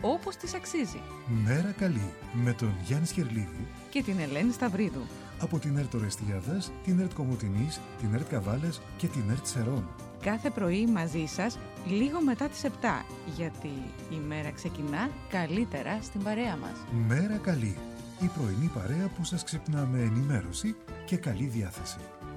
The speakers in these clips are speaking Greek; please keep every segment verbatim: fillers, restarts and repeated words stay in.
όπως της αξίζει. Μέρα καλή με τον Γιάννη Σκερλίδη και την Ελένη Σταυρίδου. Από την ΕΡΤ Ορεστιάδας, την ΕΡΤ Κομοτηνής, την ΕΡΤ Καβάλας και την ΕΡΤ Σερών. Κάθε πρωί μαζί σας, λίγο μετά τις επτά, γιατί η μέρα ξεκινά καλύτερα στην παρέα μας. Μέρα καλή, η πρωινή παρέα που σας ξυπνά με ενημέρωση και καλή διάθεση.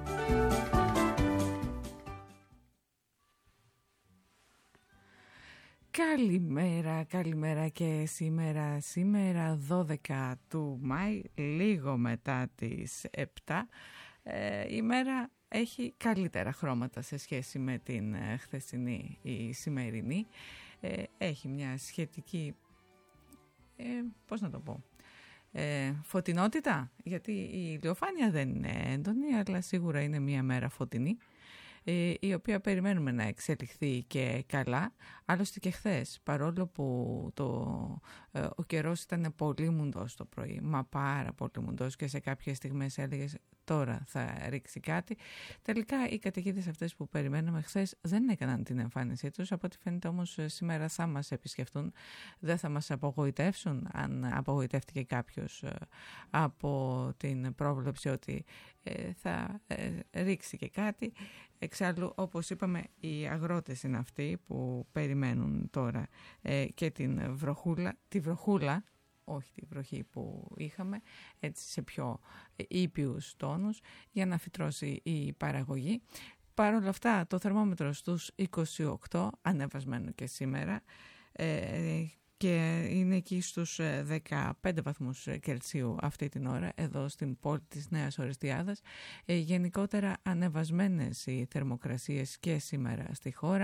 Καλημέρα, καλημέρα και σήμερα, σήμερα δώδεκα του Μάη, λίγο μετά τις επτά, ε, η μέρα έχει καλύτερα χρώματα σε σχέση με την ε, χθεσινή ή σημερινή. Ε, έχει μια σχετική, ε, πώς να το πω, ε, φωτεινότητα, γιατί η ηλιοφάνεια δεν είναι έντονη, αλλά σίγουρα είναι μια μέρα φωτεινή, η οποία περιμένουμε να εξελιχθεί και καλά. Άλλωστε και χθες, παρόλο που το, ε, ο καιρός ήταν πολύ μουντός το πρωί, μα πάρα πολύ μουντός, και σε κάποιες στιγμές έλεγες τώρα θα ρίξει κάτι, τελικά οι καταιγίδες αυτές που περιμέναμε χθες δεν έκαναν την εμφάνισή τους. Από ό,τι φαίνεται όμως σήμερα θα μας επισκεφτούν, δεν θα μας απογοητεύσουν, αν απογοητεύτηκε κάποιος ε, από την πρόβλεψη ότι ε, θα ε, ρίξει και κάτι. Εξάλλου, όπως είπαμε, οι αγρότες είναι αυτοί που περιμένουν τώρα ε, και την βροχούλα, τη βροχούλα, όχι τη βροχή που είχαμε, έτσι σε πιο ήπιους τόνους, για να φυτρώσει η παραγωγή. Παρ' όλα αυτά, το θερμόμετρο στους είκοσι οκτώ, ανεβασμένο και σήμερα, ε, και είναι εκεί στους δεκαπέντε βαθμούς Κελσίου αυτή την ώρα, εδώ στην πόλη της Νέας Ορεστιάδας. Ε, γενικότερα ανεβασμένες οι θερμοκρασίες και σήμερα στη χώρα.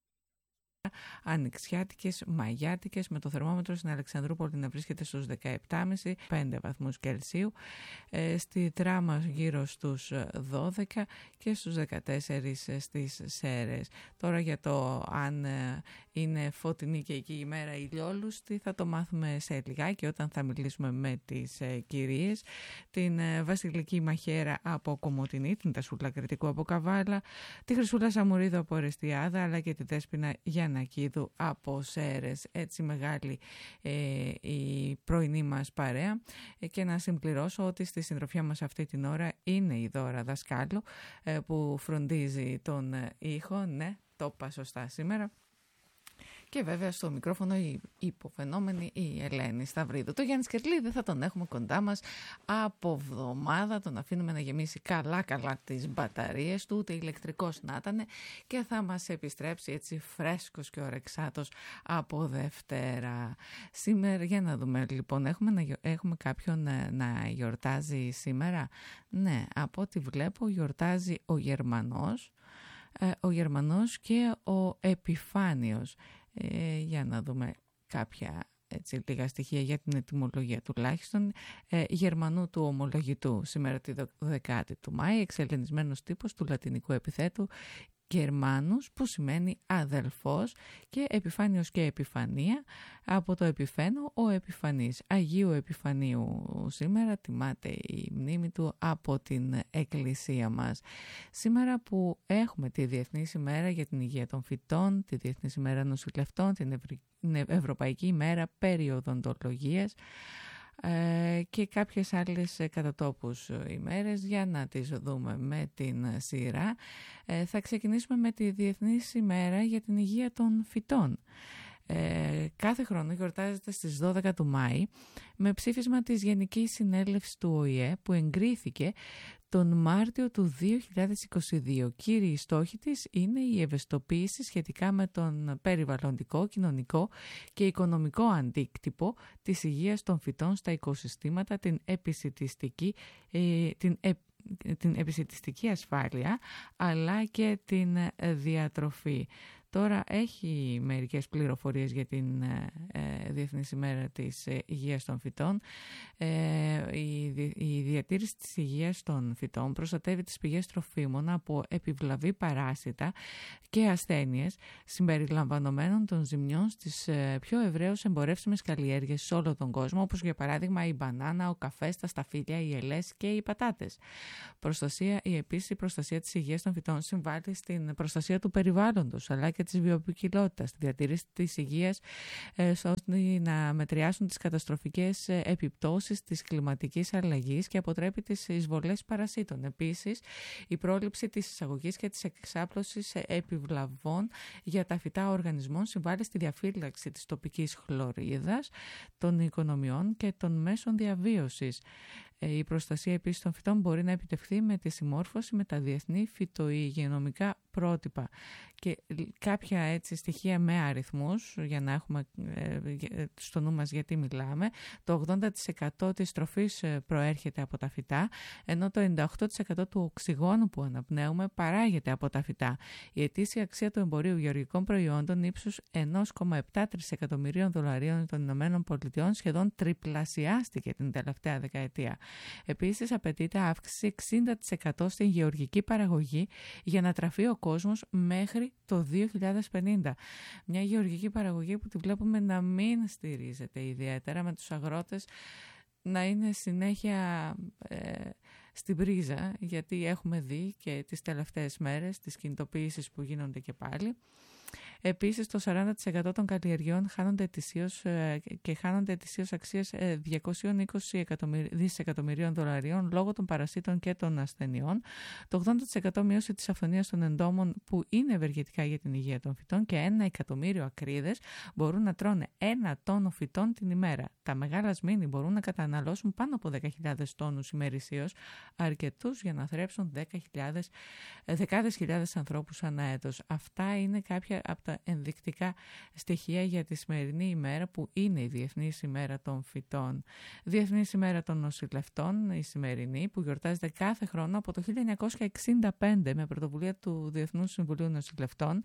Ανοιξιάτικες, μαγιάτικες, με το θερμόμετρο στην Αλεξανδρούπολη να βρίσκεται στους δεκαεπτά κόμμα πέντε βαθμούς Κελσίου, ε, στη Τράμα γύρω στους δώδεκα και στους δεκατέσσερα στις Σέρρες. Τώρα για το αν ε, είναι φωτεινή και εκεί η μέρα ηλιόλουστη θα το μάθουμε σε λιγάκι, όταν θα μιλήσουμε με τις ε, κυρίες. Την ε, Βασιλική Μαχαίρα από Κομοτηνή, την Τασούλα Κρητικού από Καβάλα, τη Χρυσούλα Σαμουρίδου από Ορεστιάδα, αλλά και τη Δέσποινα Γιαννακίδου από Σέρρες. Έτσι μεγάλη ε, η πρωινή μας παρέα, ε, και να συμπληρώσω ότι στη συντροφιά μας αυτή την ώρα είναι η Δώρα Δασκάλου, ε, που φροντίζει τον ε, ήχο. Ναι, το είπα σωστά σήμερα. Και βέβαια στο μικρόφωνο η υποφαινόμενη η Ελένη Σταυρίδου. Το Γιάννη Σκερλίδη θα τον έχουμε κοντά μας από εβδομάδα, τον αφήνουμε να γεμίσει καλά καλά τις μπαταρίες του, ούτε ηλεκτρικός να ήταν, και θα μας επιστρέψει έτσι φρέσκος και ορεξάτος από Δευτέρα. Σήμερα, για να δούμε λοιπόν, έχουμε, να, έχουμε κάποιον να, να γιορτάζει σήμερα. Ναι, από ό,τι βλέπω γιορτάζει ο Γερμανός, ο Γερμανός και ο Επιφάνιος. Ε, για να δούμε κάποια έτσι, λίγα στοιχεία για την ετυμολογία τουλάχιστον. Ε, Γερμανού του ομολογητού, σήμερα τη δωδεκάτη του Μάη, εξελενισμένος τύπος του λατινικού επιθέτου Γερμάνους, που σημαίνει αδελφός, και Επιφάνιος και Επιφανία, από το Επιφαίνω ο Επιφανής. Αγίου Επιφανίου σήμερα τιμάται η μνήμη του από την Εκκλησία μας. Σήμερα που έχουμε τη Διεθνή ημέρα για την υγεία των φυτών, τη Διεθνή ημέρα νοσηλευτών, την Ευρω... Ευρωπαϊκή ημέρα περιοδοντολογίας, και κάποιες άλλες κατά τόπους ημέρες, για να τις δούμε με την σειρά. Θα ξεκινήσουμε με τη Διεθνής ημέρα για την υγεία των φυτών. Ε, κάθε χρόνο γιορτάζεται στις δώδεκα του Μάη με ψήφισμα της Γενικής Συνέλευσης του Ο Η Ε, που εγκρίθηκε τον Μάρτιο του δύο χιλιάδες είκοσι δύο. Κύριοι στόχοι της είναι η ευαισθητοποίηση σχετικά με τον περιβαλλοντικό, κοινωνικό και οικονομικό αντίκτυπο της υγείας των φυτών στα οικοσυστήματα, την επισιτιστική, ε, την ε, την επισιτιστική ασφάλεια, αλλά και την διατροφή. Τώρα έχει μερικές πληροφορίες για την ε, Διεθνή ημέρα της ε, υγείας των φυτών. Ε, η, η διατήρηση της υγείας των φυτών προστατεύει τις πηγές τροφίμων από επιβλαβή παράσιτα και ασθένειες, συμπεριλαμβανομένων των ζημιών στις ε, πιο ευρέως εμπορεύσιμες καλλιέργειες σε όλο τον κόσμο, όπως για παράδειγμα η μπανάνα, ο καφές, τα σταφύλια, οι ελές και οι πατάτες. Προστασία, η επίσης η προστασία της υγείας των φυτών συμβάλλει στην προστασία του περιβάλλοντος, αλλά και της βιοποικιλότητας, τη διατήρηση της υγείας, ώστε να μετριάσουν τις καταστροφικές επιπτώσεις της κλιματικής αλλαγής και αποτρέπει τις εισβολές παρασίτων. Επίσης, η πρόληψη της εισαγωγής και της εξάπλωσης επιβλαβών για τα φυτά οργανισμών συμβάλλει στη διαφύλαξη της τοπικής χλωρίδας, των οικονομιών και των μέσων διαβίωσης. Η προστασία επίσης των φυτών μπορεί να επιτευχθεί με τη συμμόρφωση με τα διεθνή φυτοϊγειονομικά πρότυπα και κάποια έτσι στοιχεία με αριθμούς για να έχουμε ε, στο νου μας γιατί μιλάμε. Το ογδόντα τοις εκατό της τροφής προέρχεται από τα φυτά, ενώ το ενενήντα οκτώ τοις εκατό του οξυγόνου που αναπνέουμε παράγεται από τα φυτά. Η ετήσια αξία του εμπορίου γεωργικών προϊόντων ύψους ένα κόμμα επτά τρισεκατομμυρίων δολαρίων των Ηνωμένων Πολιτειών σχεδόν τριπλασιάστηκε την τελευταία δεκαετία. Επίσης, απαιτείται αύξηση εξήντα τοις εκατό στην γεωργική παραγωγή για να τραφεί ο κόσμος μέχρι το δύο χιλιάδες πενήντα. Μια γεωργική παραγωγή που τη βλέπουμε να μην στηρίζεται ιδιαίτερα, με τους αγρότες να είναι συνέχεια ε, στην πρίζα, γιατί έχουμε δει και τις τελευταίες μέρες τις κινητοποιήσεις που γίνονται και πάλι. Επίσης, το σαράντα τοις εκατό των καλλιεργειών χάνονται ετησίως και χάνονται ετησίως αξίες διακόσια είκοσι δισεκατομμυρίων δολαρίων λόγω των παρασίτων και των ασθενειών. Το ογδόντα τοις εκατό μείωση της αυθονίας των εντόμων που είναι ευεργετικά για την υγεία των φυτών και ένα εκατομμύριο ακρίδες μπορούν να τρώνε ένα τόνο φυτών την ημέρα. Τα μεγάλα σμήνη μπορούν να καταναλώσουν πάνω από δέκα χιλιάδες τόνους ημερησίως, αρκετούς για να θρέψουν δεκάδες χιλιάδες ανθρώπους ανά έτος. Αυτά είναι κάποια από τα ενδεικτικά στοιχεία για τη σημερινή ημέρα που είναι η Διεθνής ημέρα των φυτών. Διεθνής ημέρα των νοσηλευτών, η σημερινή, που γιορτάζεται κάθε χρόνο από το χίλια εννιακόσια εξήντα πέντε με πρωτοβουλία του Διεθνούς Συμβουλίου Νοσηλευτών.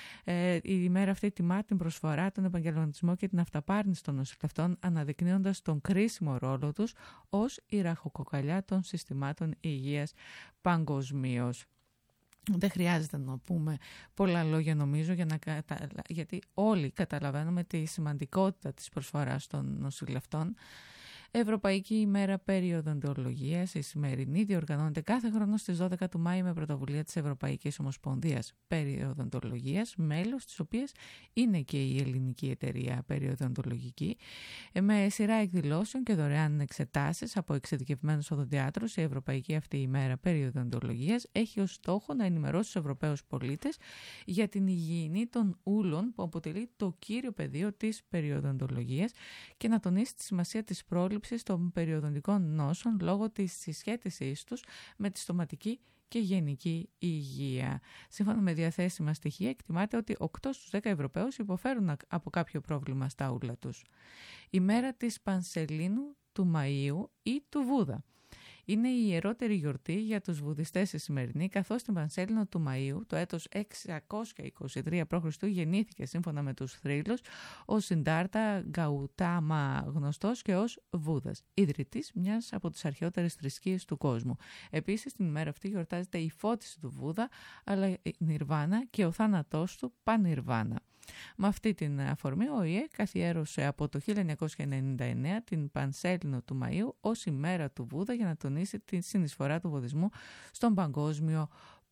Ε, η ημέρα αυτή τιμά την προσφορά, τον επαγγελματισμό και την αυταπάρνηση των νοσηλευτών, αναδεικνύοντας τον κρίσιμο ρόλο τους ως η ραχοκοκαλιά των συστημάτων υγείας παγκοσμίως. Δεν χρειάζεται να πούμε πολλά λόγια νομίζω για να κατα... γιατί όλοι καταλαβαίνουμε τη σημαντικότητα της προσφοράς των νοσηλευτών. Ευρωπαϊκή ημέρα περιοδοντολογίας, η σημερινή, διοργανώνεται κάθε χρόνο στις δώδεκα του Μάη με πρωτοβουλία της Ευρωπαϊκής Ομοσπονδίας Περιοδοντολογίας, μέλος της οποίας είναι και η ελληνική εταιρεία περιοδοντολογική. Με σειρά εκδηλώσεων και δωρεάν εξετάσεις από εξειδικευμένους οδοντιάτρους, η Ευρωπαϊκή αυτή ημέρα περιοδοντολογίας έχει ως στόχο να ενημερώσει τους Ευρωπαίους πολίτες για την υγιεινή των ούλων που αποτελεί το κύριο πεδίο της περιοδοντολογίας και να τονίσει τη σημασία της πρόληψης των περιοδοντικών νόσων λόγω της συσχέτισής τους με τη στοματική και γενική υγεία. Σύμφωνα με διαθέσιμα στοιχεία, εκτιμάται ότι οκτώ στους δέκα Ευρωπαίους υποφέρουν από κάποιο πρόβλημα στα ούλα τους. Η μέρα της Πανσελίνου, του Μαΐου ή του Βούδα. Είναι η ιερότερη γιορτή για τους βουδιστές η σημερινή, καθώς την Πανσέλινο του Μαΐου, το έτος εξακόσια είκοσι τρία π.Χ. γεννήθηκε σύμφωνα με τους θρύλους ο Συντάρτα Γκαουτάμα, γνωστός και ως Βούδας, ιδρυτής μιας από τις αρχαιότερες θρησκείες του κόσμου. Επίσης, την ημέρα αυτή γιορτάζεται η φώτιση του Βούδα, αλλά η Νιρβάνα και ο θάνατός του Πανιρβάνα. Με αυτή την αφορμή, ο ΙΕ καθιέρωσε από το χίλια εννιακόσια ενενήντα εννέα την Πανσέλινο του Μαΐου ως ημέρα του Βούδα για να τονίσει τη συνεισφορά του βουδισμού στον παγκόσμιο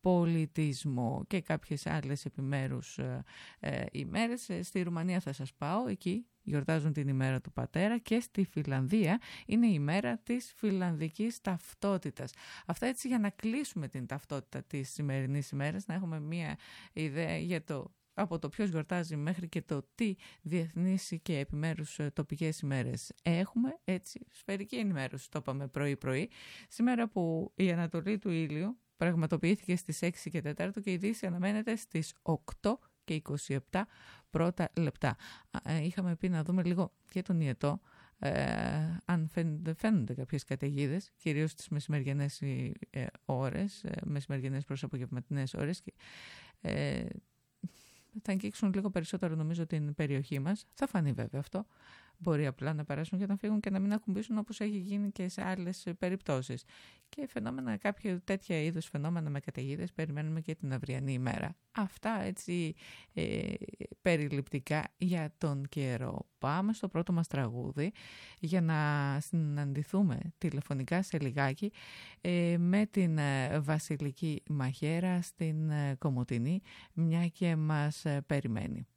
πολιτισμό. Και κάποιες άλλες επιμέρους ε, ε, ημέρες. Στη Ρουμανία θα σας πάω, εκεί γιορτάζουν την ημέρα του πατέρα, και στη Φινλανδία είναι η ημέρα της φιλανδικής ταυτότητας. Αυτά έτσι για να κλείσουμε την ταυτότητα της σημερινής ημέρας, να έχουμε μία ιδέα για το από το ποιος γιορτάζει μέχρι και το τι διεθνείς και επιμέρους τοπικές ημέρες έχουμε. Έτσι, σφαιρική ενημέρωση, το είπαμε πρωί-πρωί. Σήμερα που η ανατολή του ήλιου πραγματοποιήθηκε στις έξι και τέσσερα και η δύση αναμένεται στις οκτώ και είκοσι επτά πρώτα λεπτά. Είχαμε πει να δούμε λίγο και τον Ιετό, ε, αν φαίνονται, φαίνονται κάποιες καταιγίδες, κυρίως στις μεσημεριανές ε, ώρες, ε, μεσημεριανές προς απογευματινές ώρες, και, ε, θα αγγίξουν λίγο περισσότερο νομίζω την περιοχή μας. Θα φανεί βέβαια αυτό Μπορεί απλά να περάσουν και να φύγουν και να μην ακουμπήσουν, όπως έχει γίνει και σε άλλες περιπτώσεις. Και φαινόμενα, κάποια τέτοια είδους φαινόμενα με καταιγίδες περιμένουμε και την αυριανή ημέρα. Αυτά έτσι ε, περιληπτικά για τον καιρό. Πάμε στο πρώτο μας τραγούδι για να συναντηθούμε τηλεφωνικά σε λιγάκι ε, με την ε, Βασιλική Μαχαίρα στην ε, Κομοτηνή, μια και μας ε, περιμένει.